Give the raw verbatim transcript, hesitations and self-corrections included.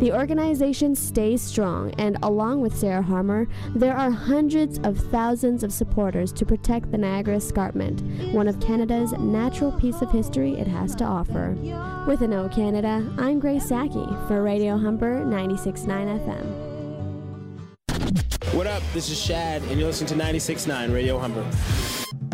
The organization stays strong, and along with Sarah Harmer, there are hundreds of thousands of supporters to protect the Niagara Escarpment, one of Canada's natural piece of history it has to offer. With an O Canada, I'm Grace Saki for Radio Humber ninety-six point nine F M. What up? This is Shad, and you're listening to ninety-six point nine Radio Humber.